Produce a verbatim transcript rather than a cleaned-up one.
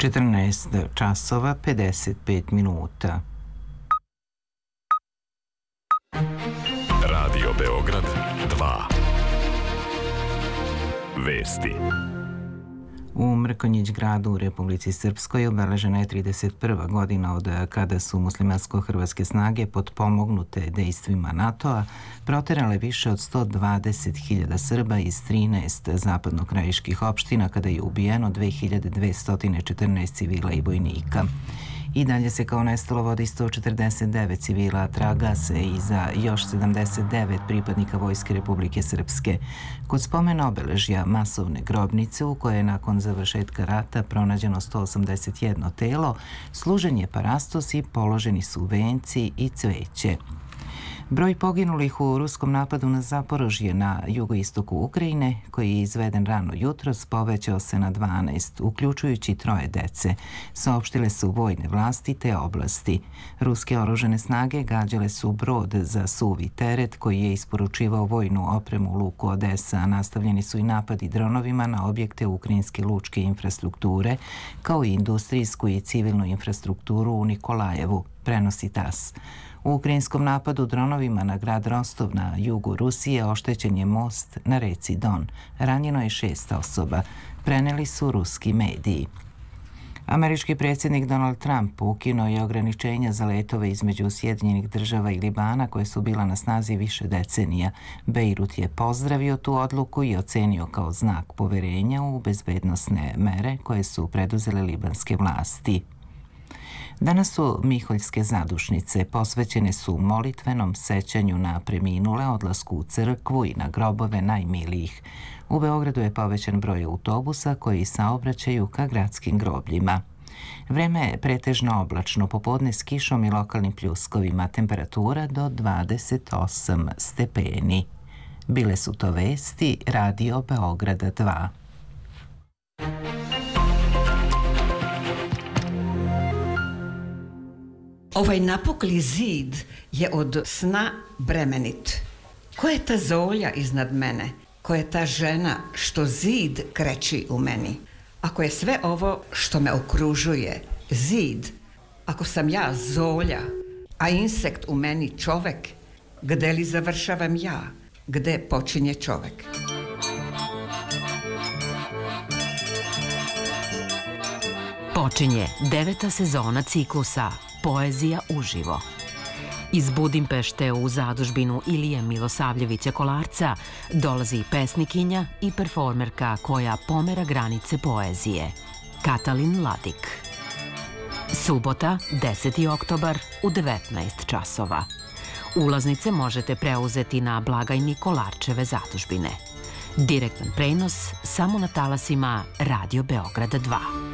četrnaest časova pedeset pet minuta. Radio Beograd dva. Vesti. U Mrkonjić gradu u Republici Srpskoj obeležena je trideset prva godina od kada su muslimansko-hrvatske snage potpomognute dejstvima NATO-a proterale više od sto dvadeset hiljada Srba iz trinaest zapadnokrajiških opština kada je ubijeno dve hiljade dvesta četrnaest civila i vojnika. I dalje se kao nestalo vodi sto četrdeset devet civila, traga se i za još sedamdeset devet pripadnika Vojske Republike Srpske. Kod spomena obeležja masovne grobnice u kojoj je nakon završetka rata pronađeno sto osamdeset jedno telo, služen je parastos i položeni su venci i cveće. Broj poginulih u ruskom napadu na Zaporožje na jugoistoku Ukrajine, koji je izveden rano jutros, povećao se na dvanaest, uključujući troje dece, saopštile su vojne vlasti te oblasti. Ruske oružane snage gađale su brod za suvi teret koji je isporučivao vojnu opremu u luku Odesa, a nastavljeni su i napadi dronovima na objekte ukrajinske lučke infrastrukture, kao i industrijsku i civilnu infrastrukturu u Nikolajevu, prenosi TAS. U ukrajinskom napadu dronovima na grad Rostov na jugu Rusije oštećen je most na reci Don. Ranjeno je šest osoba, preneli su ruski mediji. Američki predsjednik Donald Trump ukinuo je ograničenja za letove između Sjedinjenih država i Libana koje su bila na snazi više decenija. Bejrut je pozdravio tu odluku i ocenio kao znak poverenja u bezbednosne mere koje su preduzele libanske vlasti. Danas su Miholjske zadušnice, posvećene su molitvenom sećanju na preminule, odlasku u crkvu i na grobove najmilijih. U Beogradu je povećan broj autobusa koji saobraćaju ka gradskim grobljima. Vreme je pretežno oblačno, popodne s kišom i lokalnim pljuskovima, temperatura do dvadeset osam stepeni. Bile su to vesti Radio Beograda dva. Ovaj napukli zid je od sna bremenit. Ko je ta zolja iznad mene? Ko je ta žena što zid kreći u meni? Ako je sve ovo što me okružuje zid, ako sam ja zolja, a insekt u meni čovek, gde li završavam ja? Gde počinje čovek? Počinje deveta sezona ciklusa Poezija uživo. Iz Budimpešte u zadužbinu Ilije Milosavljevića Kolarca dolazi pesnikinja i performerka koja pomera granice poezije, Katalin Ladik. Subota, deseti oktobar u devetnaest časova. Ulaznice možete preuzeti na blagajni Kolarčeve zadužbine. Direktan prenos samo na talasima Radio Beograda dva.